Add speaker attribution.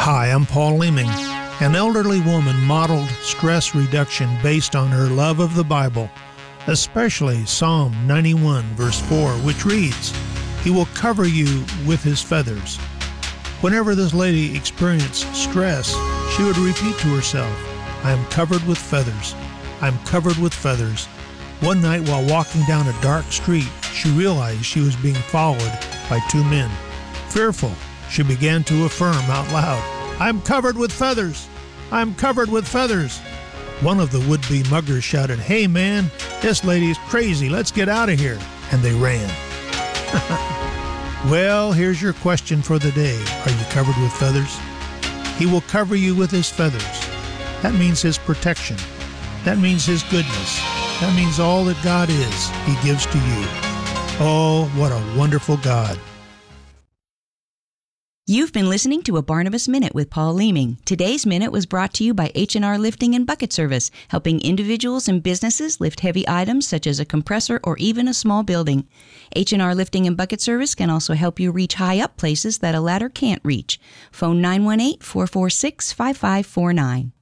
Speaker 1: Hi, I'm Paul Leeming. An elderly woman modeled stress reduction based on her love of the Bible, especially Psalm 91, verse 4, which reads, "He will cover you with his feathers." Whenever this lady experienced stress, she would repeat to herself, "I am covered with feathers. I'm covered with feathers." One night while walking down a dark street, she realized she was being followed by two men. Fearful, she began to affirm out loud, "I'm covered with feathers. I'm covered with feathers." One of the would-be muggers shouted, "Hey man, this lady's crazy. Let's get out of here." And they ran. Well, here's your question for the day. Are you covered with feathers? He will cover you with his feathers. That means his protection. That means his goodness. That means all that God is, he gives to you. Oh, what a wonderful God.
Speaker 2: You've been listening to a Barnabas Minute with Paul Leeming. Today's Minute was brought to you by H&R Lifting and Bucket Service, helping individuals and businesses lift heavy items such as a compressor or even a small building. H&R Lifting and Bucket Service can also help you reach high up places that a ladder can't reach. Phone 918-446-5549.